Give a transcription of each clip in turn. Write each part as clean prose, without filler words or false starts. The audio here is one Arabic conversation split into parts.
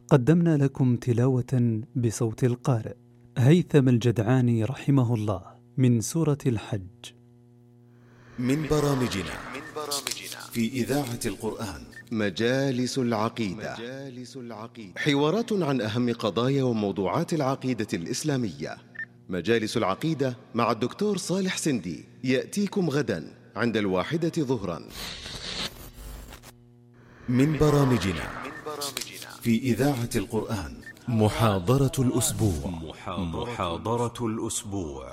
قدمنا لكم تلاوة بصوت القارئ هيثم الجدعاني رحمه الله من سورة الحج. من برامجنا في إذاعة القرآن مجالس العقيدة، حوارات عن أهم قضايا وموضوعات العقيدة الإسلامية. مجالس العقيدة مع الدكتور صالح سندي يأتيكم غدا عند 13:00 ظهرا. من برامجنا في إذاعة القرآن محاضرة الأسبوع.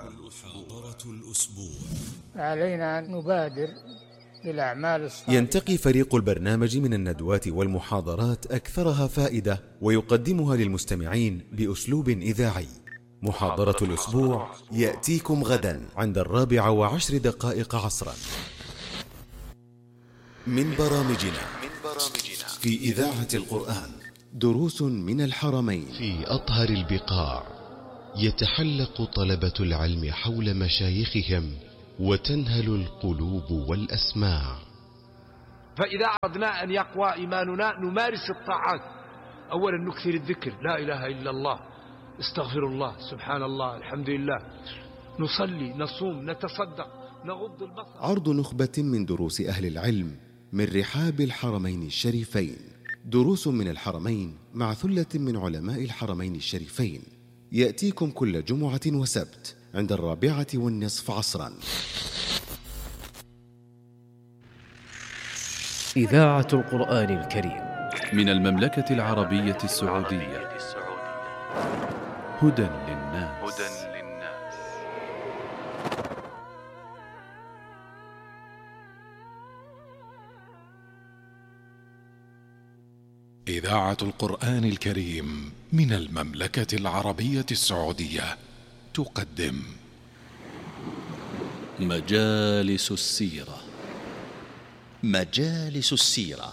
علينا أن نبادر بالأعمال الصالحة. ينتقي فريق البرنامج من الندوات والمحاضرات أكثرها فائدة ويقدمها للمستمعين بأسلوب إذاعي. محاضرة الأسبوع يأتيكم غدا عند 4:10 عصرا. من برامجنا في إذاعة القرآن دروس من الحرمين. في أطهر البقاع يتحلق طلبة العلم حول مشايخهم وتنهل القلوب والأسماع. فإذا أردنا أن يقوى إيماننا نمارس الطاعات. أولا نكثر الذكر، لا إله إلا الله، استغفر الله، سبحان الله، الحمد لله، نصلي، نصوم، نتصدق، نغض البصر. عرض نخبة من دروس أهل العلم من رحاب الحرمين الشريفين. دروس من الحرمين مع ثلة من علماء الحرمين الشريفين يأتيكم كل جمعة وسبت عند 4:15 عصرا. إذاعة القرآن الكريم من المملكة العربية السعودية. هدى للناس. إذاعة القرآن الكريم من المملكة العربية السعودية تقدم مجالس السيرة. مجالس السيرة،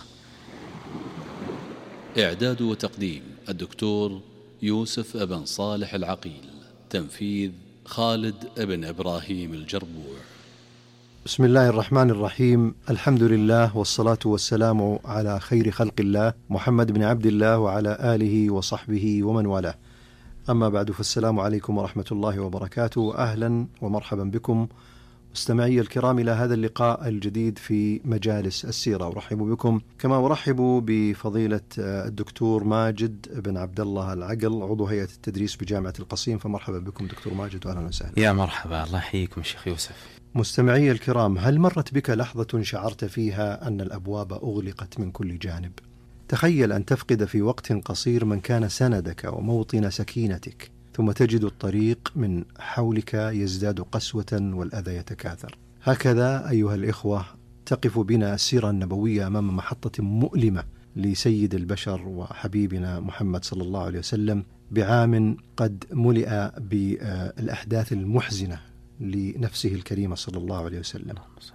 إعداد وتقديم الدكتور يوسف ابن صالح العقيل، تنفيذ خالد ابن إبراهيم الجربوع. بسم الله الرحمن الرحيم. الحمد لله والصلاة والسلام على خير خلق الله محمد بن عبد الله وعلى آله وصحبه ومن والاه. أما بعد، فالسلام عليكم ورحمة الله وبركاته. أهلا ومرحبا بكم مستمعي الكرام إلى هذا اللقاء الجديد في مجالس السيرة. أرحب بكم كما أرحب بفضيلة الدكتور ماجد بن عبد الله العقل، عضو هيئة التدريس بجامعة القصيم. فمرحبا بكم دكتور ماجد وأهلا وسهلا. يا مرحبا، الله يحييكم شيخ يوسف. مستمعي الكرام، هل مرت بك لحظة شعرت فيها أن الأبواب أغلقت من كل جانب؟ تخيل أن تفقد في وقت قصير من كان سندك وموطن سكينتك، ثم تجد الطريق من حولك يزداد قسوة والأذى يتكاثر. هكذا أيها الإخوة تقف بنا السيرة النبوية أمام محطة مؤلمة لسيد البشر وحبيبنا محمد صلى الله عليه وسلم، بعام قد ملئ بالأحداث المحزنة لنفسه الكريمة صلى الله عليه وسلم.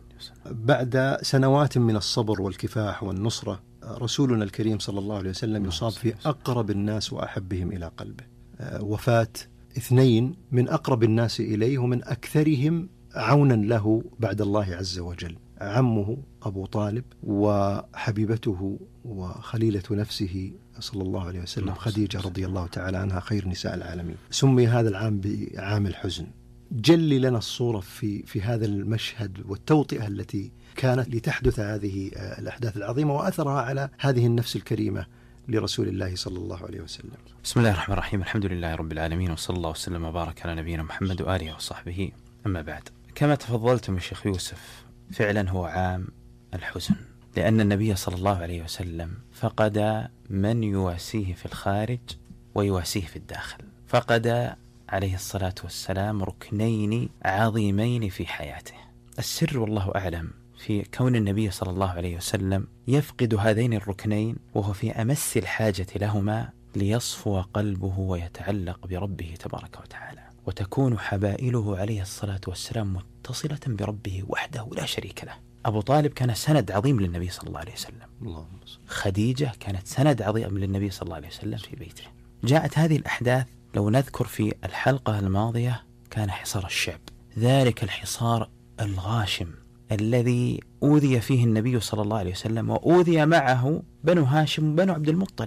بعد سنوات من الصبر والكفاح والنصرة، رسولنا الكريم صلى الله عليه وسلم يصاب في أقرب الناس وأحبهم إلى قلبه. وفاة 2 من أقرب الناس إليه ومن أكثرهم عونا له بعد الله عز وجل، عمه أبو طالب وحبيبته وخليلة نفسه صلى الله عليه وسلم خديجة رضي الله تعالى عنها، خير نساء العالمين. سمي هذا العام بعام الحزن. جل لنا الصورة في هذا المشهد والتوطئة التي كانت لتحدث هذه الأحداث العظيمة وأثرها على هذه النفس الكريمة لرسول الله صلى الله عليه وسلم. بسم الله الرحمن الرحيم. الحمد لله رب العالمين، وصلى الله وسلم وبارك على نبينا محمد وآله وصحبه. أما بعد، كما تفضلتم الشيخ يوسف، فعلا هو عام الحزن، لأن النبي صلى الله عليه وسلم فقد من يواسيه في الخارج ويواسيه في الداخل. فقد عليه الصلاة والسلام ركنين عظيمين في حياته. السر والله أعلم في كون النبي صلى الله عليه وسلم يفقد هذين الركنين وهو في أمس الحاجة لهما ليصفو قلبه ويتعلق بربه تبارك وتعالى، وتكون حبائله عليه الصلاة والسلام متصلة بربه وحده لا شريك له. أبو طالب كان سند عظيم للنبي صلى الله عليه وسلم. خديجة كانت سند عظيم للنبي صلى الله عليه وسلم في بيته. جاءت هذه الأحداث، لو نذكر في الحلقة الماضية، كان حصار الشعب، ذلك الحصار الغاشم الذي أوذي فيه النبي صلى الله عليه وسلم وأوذي معه بنو هاشم وبنو عبد المطلب،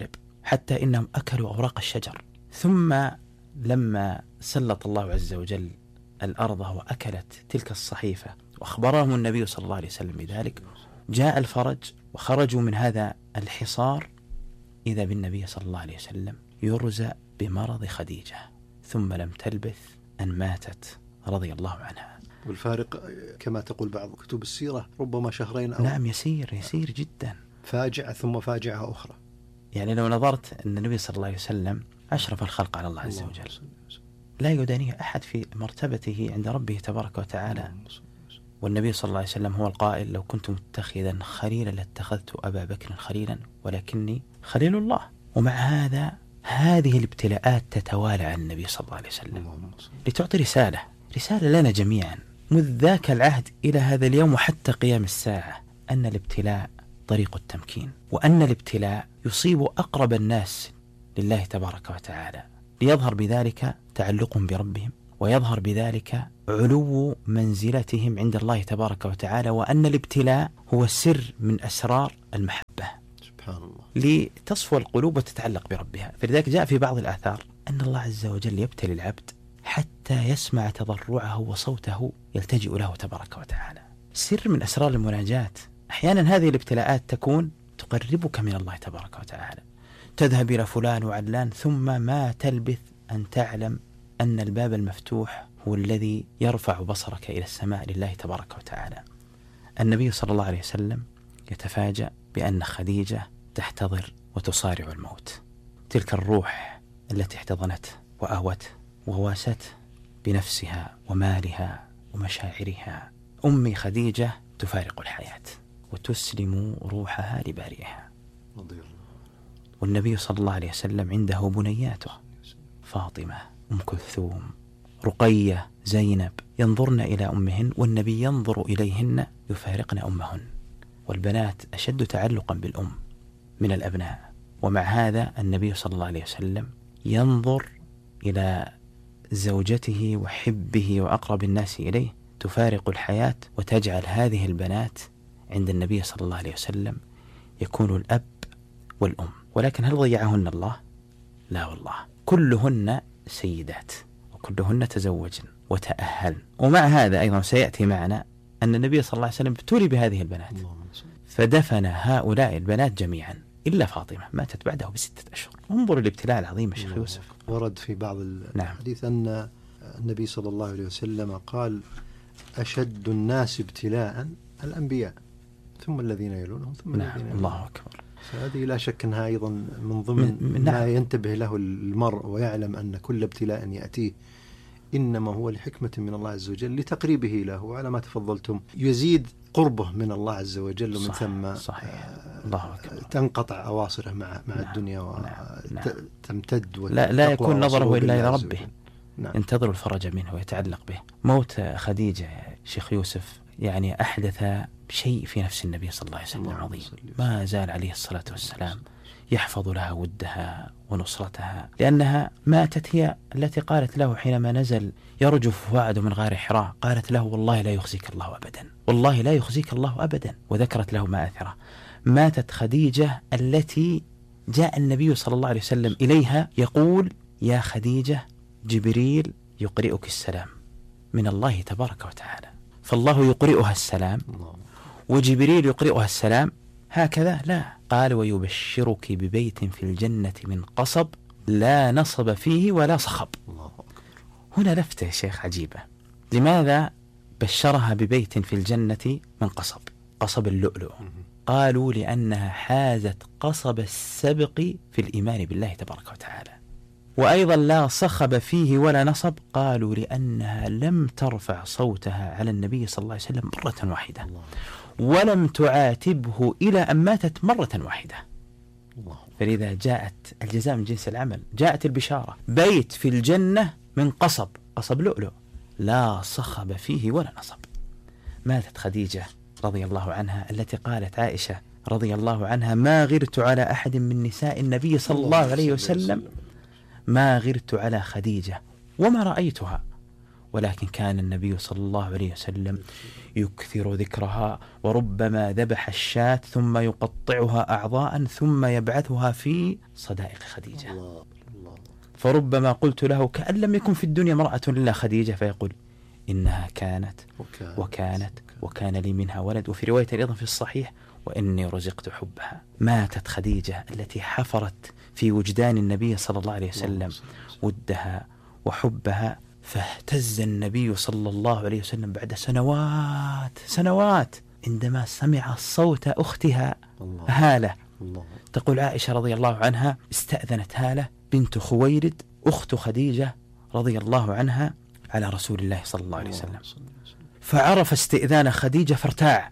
حتى إنهم أكلوا أوراق الشجر. ثم لما سلط الله عز وجل الأرض وأكلت تلك الصحيفة وأخبرهم النبي صلى الله عليه وسلم بذلك، جاء الفرج وخرجوا من هذا الحصار، إذا بالنبي صلى الله عليه وسلم يرزأ بمرض خديجة، ثم لم تلبث أن ماتت رضي الله عنها. والفارق كما تقول بعض كتب السيرة ربما شهرين أو نعم، يسير جدا. فاجعة ثم فاجعة أخرى. يعني لو نظرت أن النبي صلى الله عليه وسلم أشرف الخلق على الله عز وجل، لا يدانيه أحد في مرتبته عند ربه تبارك وتعالى. والنبي صلى الله عليه وسلم هو القائل: لو كنت متخذا خليلا لاتخذت أبا بكر خليلا ولكني خليل الله. ومع هذا هذه الابتلاءات تتوالى على النبي صلى الله عليه وسلم لتعطي رسالة لنا جميعا منذ ذاك العهد إلى هذا اليوم وحتى قيام الساعة، أن الابتلاء طريق التمكين، وأن الابتلاء يصيب أقرب الناس لله تبارك وتعالى، ليظهر بذلك تعلقهم بربهم، ويظهر بذلك علو منزلتهم عند الله تبارك وتعالى، وأن الابتلاء هو سر من أسرار المحبة سبحان الله، لتصفو القلوب وتتعلق بربها. فلذلك جاء في بعض الآثار أن الله عز وجل يبتلي العبد حتى يسمع تضرعه وصوته يلتجئ له تبارك وتعالى. سر من أسرار المناجاة. أحيانا هذه الابتلاءات تكون تقربك من الله تبارك وتعالى، تذهب إلى فلان وعلان ثم ما تلبث أن تعلم أن الباب المفتوح هو الذي يرفع بصرك إلى السماء لله تبارك وتعالى. النبي صلى الله عليه وسلم يتفاجأ بأن خديجة تحتضر وتصارع الموت، تلك الروح التي احتضنته وآوته وواسته بنفسها ومالها ومشاعرها. أمي خديجة تفارق الحياة وتسلم روحها لبارئها. والنبي صلى الله عليه وسلم عنده بنياته فاطمة، أم كلثوم، رقية، زينب، ينظرن إلى أمهن والنبي ينظر إليهن يفارقن أمهن. والبنات أشد تعلقا بالأم من الأبناء، ومع هذا النبي صلى الله عليه وسلم ينظر إلى زوجته وحبه وأقرب الناس إليه تفارق الحياة، وتجعل هذه البنات عند النبي صلى الله عليه وسلم يكون الأب والأم. ولكن هل ضيعهن الله؟ لا والله، كلهن سيدات وكلهن تزوجن وتأهلن. ومع هذا أيضا سيأتي معنا أن النبي صلى الله عليه وسلم ابتلي بهذه البنات، فدفن هؤلاء البنات جميعا إلا فاطمة، ماتت بعده ب6 أشهر. انظر الابتلاء العظيم الشيخ يوسف. ورد في بعض الحديث أن النبي صلى الله عليه وسلم قال: أشد الناس ابتلاء الأنبياء ثم الذين يلونهم ثم الذين يلونهم. الله أكبر. فهذه لا شك أنها أيضا من ضمن ما ينتبه له المرء، ويعلم أن كل ابتلاء يأتيه إنما هو لحكمة من الله عز وجل لتقريبه له، وعلى ما تفضلتم يزيد قربه من الله عز وجل، ومن ثم الله أكبر. تنقطع أواصره مع الدنيا وتمتد لا يكون نظره إلا إلى ربه. ينتظر الفرج منه ويتعلق به. موت خديجة شيخ يوسف يعني أحدث شيء في نفس النبي صلى الله عليه وسلم عظيم، ما زال عليه الصلاة والسلام يحفظ لها ودها ونصرتها، لأنها ماتت هي التي قالت له حينما نزل يرجف فؤاد من غار حراء، قالت له: والله لا يخزيك الله أبدا، والله لا يخزيك الله أبدا، وذكرت له مآثرة. ماتت خديجة التي جاء النبي صلى الله عليه وسلم إليها يقول: يا خديجة جبريل يقرئك السلام من الله تبارك وتعالى. فالله يقرئها السلام وجبريل يقرئها السلام، هكذا؟ لا، قال: ويبشرك ببيت في الجنة من قصب لا نصب فيه ولا صخب. هنا لفتة يا شيخ عجيبة. لماذا بشرها ببيت في الجنة من قصب، قصب اللؤلؤ؟ قالوا: لأنها حازت قصب السبق في الإيمان بالله تبارك وتعالى. وأيضا لا صخب فيه ولا نصب، قالوا: لأنها لم ترفع صوتها على النبي صلى الله عليه وسلم مرة واحدة، ولم تعاتبه إلى أن ماتت مرة واحدة. فلذا جاءت الجزاء من جنس العمل، جاءت البشارة: بيت في الجنة من قصب، قصب لؤلؤ، لا صخب فيه ولا نصب. ماتت خديجة رضي الله عنها التي قالت عائشة رضي الله عنها: ما غرت على أحد من نساء النبي صلى الله عليه وسلم ما غرت على خديجة وما رأيتها، ولكن كان النبي صلى الله عليه وسلم يكثر ذكرها، وربما ذبح الشاة ثم يقطعها أعضاء ثم يبعثها في صدائق خديجة. فربما قلت له كأن لم يكن في الدنيا امرأة إلا خديجة، فيقول إنها كانت وكان لي منها ولد. وفي رواية أيضا في الصحيح وإني رزقت حبها. ماتت خديجة التي حفرت في وجدان النبي صلى الله عليه وسلم ودها وحبها، فاهتز النبي صلى الله عليه وسلم بعد سنوات عندما سمع صوت أختها هالة. تقول عائشة رضي الله عنها: استأذنت هالة بنت خويلد أخت خديجة رضي الله عنها على رسول الله صلى الله عليه وسلم، فعرف استئذان خديجة فارتاع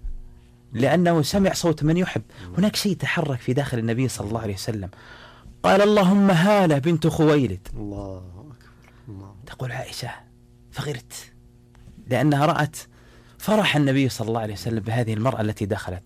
لأنه سمع صوت من يحب. هناك شيء تحرك في داخل النبي صلى الله عليه وسلم، قال: اللهم هالة بنت خويلد. الله أكبر. تقول عائشة: فغرت لأنها رأت فرح النبي صلى الله عليه وسلم بهذه المرأة التي دخلت.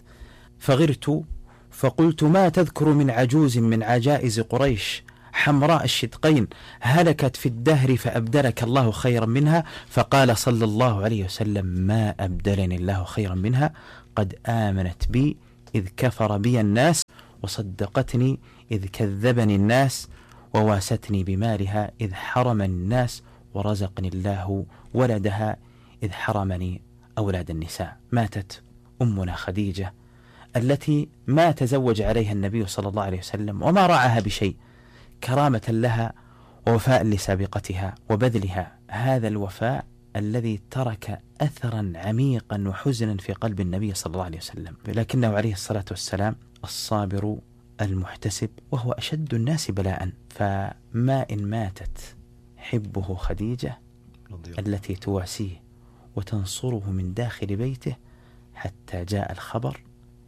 فغرت فقلت: ما تذكر من عجوز من عجائز قريش حمراء الشدقين هلكت في الدهر فأبدلك الله خيرا منها؟ فقال صلى الله عليه وسلم: ما أبدلني الله خيرا منها، قد آمنت بي إذ كفر بي الناس، وصدقتني إذ كذبني الناس، وواستني بمالها إذ حرمني الناس، ورزقني الله ولدها إذ حرمني أولاد النساء. ماتت أمنا خديجة التي ما تزوج عليها النبي صلى الله عليه وسلم وما رعاها بشيء، كرامة لها ووفاء لسابقتها وبذلها. هذا الوفاء الذي ترك أثرا عميقا وحزنا في قلب النبي صلى الله عليه وسلم، لكنه عليه الصلاة والسلام الصابر المحتسب، وهو أشد الناس بلاء. فما إن ماتت حبه خديجة التي تواسيه وتنصره من داخل بيته، حتى جاء الخبر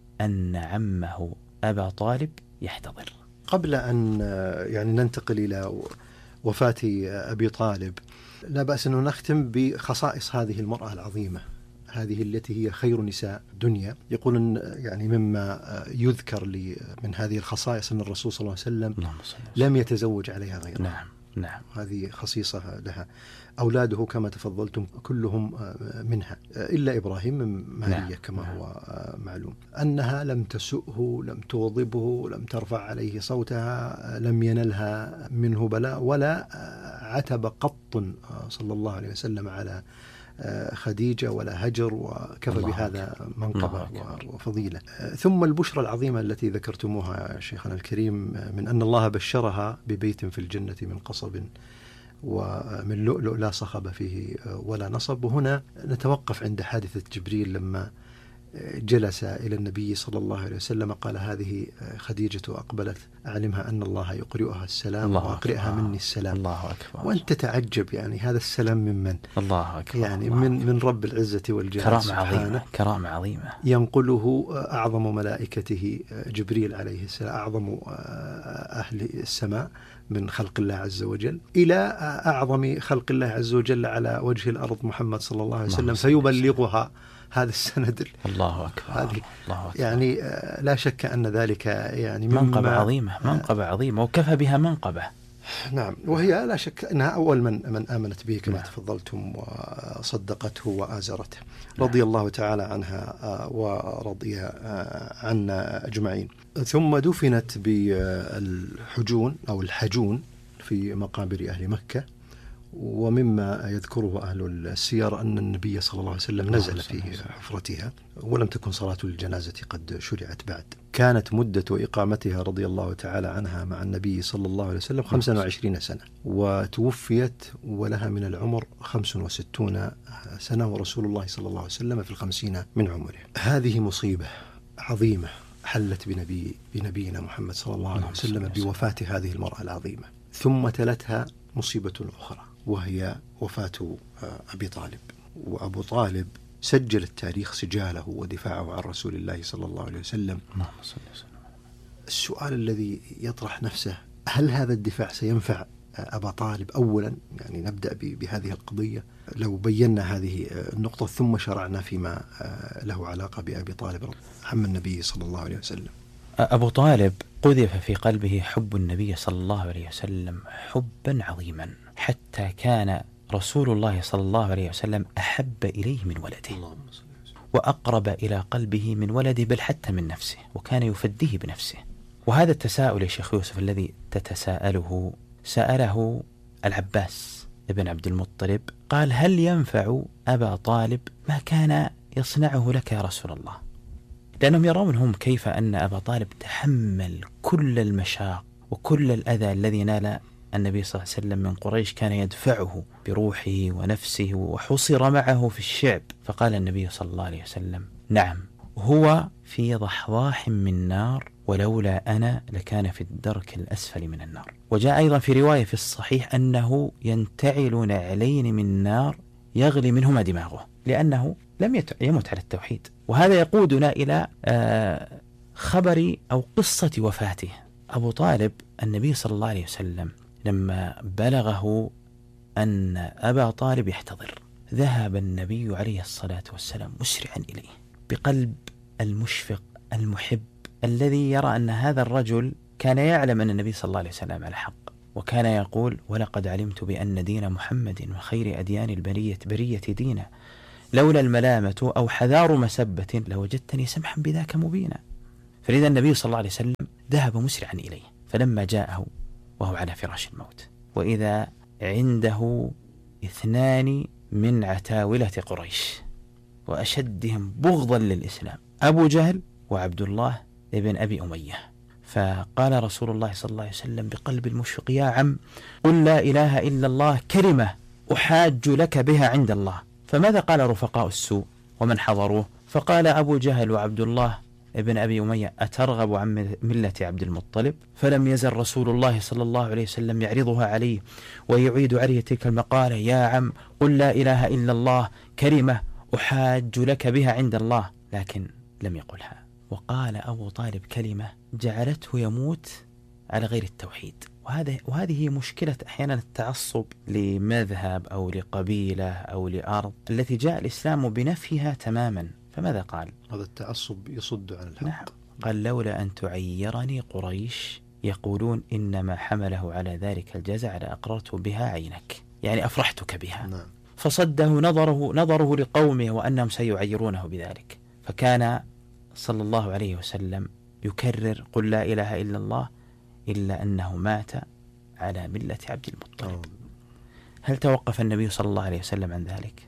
أن عمه أبا طالب يحتضر. قبل أن ننتقل إلى وفاة أبي طالب، لا بأس أن نختم بخصائص هذه المرأة العظيمة، هذه التي هي خير نساء الدنيا. يقولون مما يذكر لي من هذه الخصائص أن الرسول صلى الله عليه وسلم لم يتزوج عليها غيرها. نعم. هذه خصيصة لها. أولاده كما تفضلتم كلهم منها إلا إبراهيم من ماريا كما هو معلوم. أنها لم تسؤه، لم تغضبه، لم ترفع عليه صوتها، لم ينلها منه بلاء ولا عتب قط صلى الله عليه وسلم على خديجة ولا هجر، وكفى بهذا منقبة وفضيلة. ثم البشرى العظيمة التي ذكرتموها شيخنا الكريم من أن الله بشرها ببيت في الجنة من قصب ومن لؤلؤ لا صخب فيه ولا نصب. وهنا نتوقف عند حادثة جبريل لما جلس إلى النبي صلى الله عليه وسلم، قال: هذه خديجة أقبلت، أعلمها أن الله يقرئها السلام وأقرئها مني السلام. الله أكبر. وأنت تتعجب هذا السلام من الله أكبر. من رب العزة والجلال سبحانه. كرامة عظيمة ينقله أعظم ملائكته جبريل عليه السلام، أعظم أهل السماء من خلق الله عز وجل، إلى أعظم خلق الله عز وجل على وجه الأرض محمد صلى الله عليه وسلم، فيبلغها هذا السند. الله أكبر. لا شك أن ذلك منقبة عظيمة وكفى بها منقبة. نعم. وهي لا شك أنها أول من آمنت به كما تفضلتم وصدقته وآزرته، رضي الله تعالى عنها ورضي عنا أجمعين. ثم دفنت بالحجون أو الحجون في مقابر أهل مكة. ومما يذكره أهل السير أن النبي صلى الله عليه وسلم نزل في حفرتها، ولم تكن صلاة الجنازة قد شرعت بعد. كانت مدة إقامتها رضي الله تعالى عنها مع النبي صلى الله عليه وسلم 25 سنة، وتوفيت ولها من العمر 65 سنة، ورسول الله صلى الله عليه وسلم في 50 من عمره. هذه مصيبة عظيمة حلت بنبينا محمد صلى الله عليه وسلم بوفاة هذه المرأة العظيمة. ثم تلتها مصيبة أخرى، وهي وفاة أبي طالب. وأبو طالب سجل التاريخ سجاله ودفاعه عن رسول الله صلى الله عليه وسلم. السؤال الذي يطرح نفسه: هل هذا الدفاع سينفع أبا طالب؟ أولا نبدأ بهذه القضية، لو بينا هذه النقطة ثم شرعنا فيما له علاقة بأبي طالب عم النبي صلى الله عليه وسلم. أبو طالب قذف في قلبه حب النبي صلى الله عليه وسلم حبا عظيما، حتى كان رسول الله صلى الله عليه وسلم أحب إليه من ولده وأقرب إلى قلبه من ولده، بل حتى من نفسه، وكان يفديه بنفسه. وهذا التساؤل يا شيخ يوسف الذي تتساءله سأله العباس ابن عبد المطلب، قال: هل ينفع أبا طالب ما كان يصنعه لك يا رسول الله؟ لأنهم يرون هم كيف أن أبا طالب تحمل كل المشاق وكل الأذى الذي نال النبي صلى الله عليه وسلم من قريش، كان يدفعه بروحه ونفسه، وحصر معه في الشعب. فقال النبي صلى الله عليه وسلم: نعم، هو في ضحضاح من نار، ولولا أنا لكان في الدرك الأسفل من النار. وجاء أيضا في رواية في الصحيح أنه ينتعل نعلين من نار يغلي منهما دماغه، لأنه لم يمت على التوحيد. وهذا يقودنا إلى خبر أو قصة وفاته. أبو طالب، النبي صلى الله عليه وسلم لما بلغه أن أبا طالب يحتضر، ذهب النبي عليه الصلاة والسلام مسرعا إليه بقلب المشفق المحب، الذي يرى أن هذا الرجل كان يعلم أن النبي صلى الله عليه وسلم على حق، وكان يقول: ولقد علمت بأن دين محمد من خير أديان البرية دينا، لولا الملامة أو حذار مسبة لوجدتني سمحا بذاك مبينا. فلذا النبي صلى الله عليه وسلم ذهب مسرعا إليه، فلما جاءه وهو على فراش الموت، وإذا عنده 2 من عتاولة قريش وأشدهم بغضا للإسلام، أبو جهل وعبد الله ابن أبي أمية. فقال رسول الله صلى الله عليه وسلم بقلب المشفق: يا عم، قل لا إله إلا الله كلمة أحاج لك بها عند الله. فماذا قال رفقاء السوء ومن حضروه؟ فقال أبو جهل وعبد الله ابن أبي أمية: أترغب عن ملة عبد المطلب؟ فلم يزل رسول الله صلى الله عليه وسلم يعرضها عليه ويعيد عليه تلك المقالة: يا عم، قل لا إله إلا الله كلمة أحاج لك بها عند الله، لكن لم يقلها. وقال أبو طالب كلمة جعلته يموت على غير التوحيد. وهذه مشكلة أحيانا التعصب لمذهب أو لقبيلة أو لأرض التي جاء الإسلام بنفيها تماما. فماذا قال؟ هذا التعصب يصد عن الحق. نعم، قال: لولا أن تعيرني قريش يقولون إنما حمله على ذلك الجزع لأقررت بها عينك، يعني أفرحتك بها. نعم. فصده نظره لقومه وأنهم سيعيرونه بذلك. فكان صلى الله عليه وسلم يكرر: قل لا إله إلا الله، إلا أنه مات على ملة عبد المطلب. هل توقف النبي صلى الله عليه وسلم عن ذلك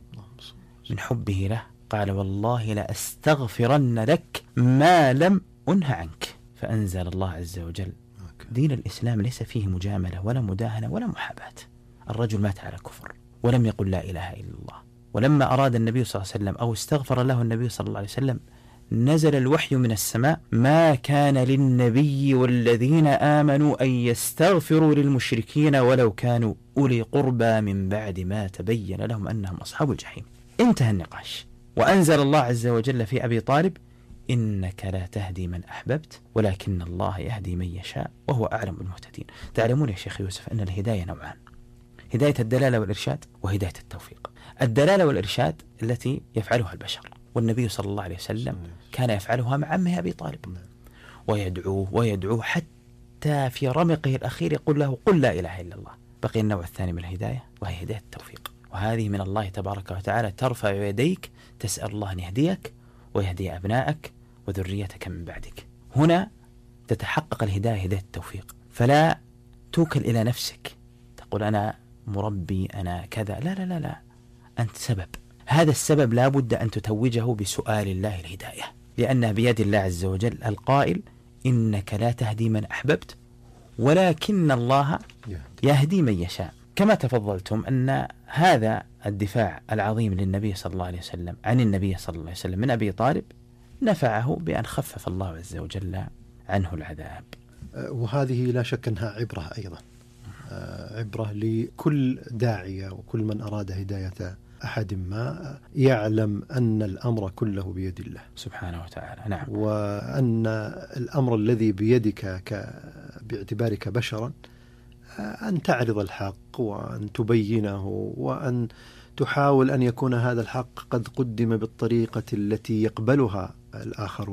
من حبه له؟ قال: والله لأستغفرن لك ما لم أنه عنك. فأنزل الله عز وجل: دين الإسلام ليس فيه مجاملة ولا مداهنة ولا محاباة. الرجل مات على كفر ولم يقل لا إله إلا الله. ولما أراد النبي صلى الله عليه وسلم أو استغفر له النبي صلى الله عليه وسلم، نزل الوحي من السماء: ما كان للنبي والذين آمنوا أن يستغفروا للمشركين ولو كانوا أولي قربى من بعد ما تبين لهم أنهم أصحاب الجحيم. انتهى النقاش. وأنزل الله عز وجل في أبي طالب: إنك لا تهدي من أحببت ولكن الله يهدي من يشاء وهو أعلم بالمهتدين. تعلمون يا شيخ يوسف أن الهداية نوعان: هداية الدلالة والإرشاد وهداية التوفيق. الدلالة والإرشاد التي يفعلها البشر، والنبي صلى الله عليه وسلم كان يفعلها مع عمه أبي طالب، ويدعوه حتى في رمقه الأخير يقول له: قل لا إله إلا الله. بقي النوع الثاني من الهداية وهي هداية التوفيق، وهذه من الله تبارك وتعالى: ترفع يديك تسأل الله أن يهديك ويهدي أبنائك وذريتك من بعدك. هنا تتحقق الهداية، هداية التوفيق. فلا توكل إلى نفسك تقول أنا مربي، أنا كذا. لا لا لا لا، أنت سبب. هذا السبب لا بد أن تتوجه بسؤال الله الهداية، لأنها بيد الله عز وجل القائل: إنك لا تهدي من أحببت ولكن الله يهدي من يشاء. كما تفضلتم أن هذا الدفاع العظيم للنبي صلى الله عليه وسلم عن النبي صلى الله عليه وسلم من أبي طالب نفعه بأن خفف الله عز وجل عنه العذاب. وهذه لا شك أنها عبرة أيضا، عبرة لكل داعية وكل من أراد هداية أحد ما، يعلم أن الأمر كله بيد الله سبحانه وتعالى. نعم. وأن الأمر الذي بيدك باعتبارك بشرا أن تعرض الحق وأن تبينه وأن تحاول أن يكون هذا الحق قد قدم بالطريقة التي يقبلها الآخرون.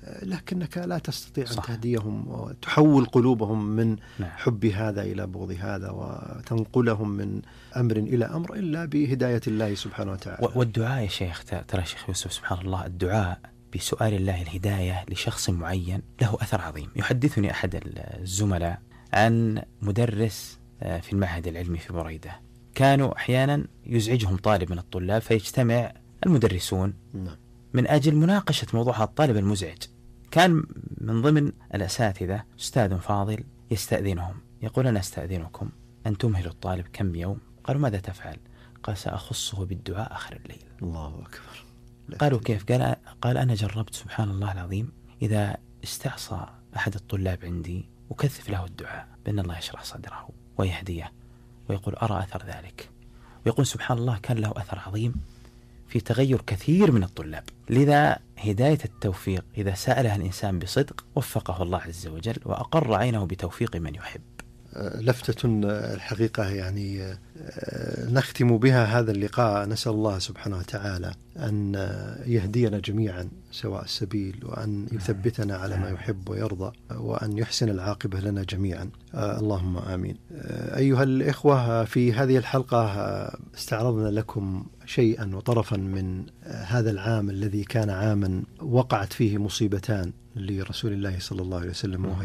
لكنك لا تستطيع أن تهديهم وتحول قلوبهم من حب هذا إلى بغض هذا وتنقلهم من أمر إلى أمر إلا بهداية الله سبحانه وتعالى. والدعاء يا شيخ، ترى شيخ يوسف سبحان الله، الدعاء بسؤال الله الهداية لشخص معين له أثر عظيم. يحدثني أحد الزملاء عن مدرس في المعهد العلمي في بريدة، كانوا أحيانا يزعجهم طالب من الطلاب فيجتمع المدرسون من أجل مناقشة موضوع هذا الطالب المزعج. كان من ضمن الأساتذة أستاذ فاضل يستأذنهم، يقول أنا أستأذنكم أن تمهلوا الطالب كم يوم. قالوا ماذا تفعل؟ قال سأخصه بالدعاء آخر الليل. الله أكبر. قالوا كيف؟ قال أنا جربت سبحان الله العظيم، إذا استعصى أحد الطلاب عندي أكثف له الدعاء بأن الله يشرح صدره ويهديه، ويقول أرى أثر ذلك. ويقول سبحان الله كان له أثر عظيم في تغير كثير من الطلاب. لذا هداية التوفيق إذا سألها الإنسان بصدق وفقه الله عز وجل وأقر عينه بتوفيق من يحب. لفتة الحقيقة يعني نختم بها هذا اللقاء. نسأل الله سبحانه وتعالى أن يهدينا جميعا سواء السبيل، وأن يثبتنا على ما يحب ويرضى، وأن يحسن العاقبة لنا جميعا، اللهم آمين. أيها الإخوة، في هذه الحلقة استعرضنا لكم شيئا وطرفا من هذا العام الذي كان عاما وقعت فيه مصيبتان لرسول الله صلى الله عليه وسلم،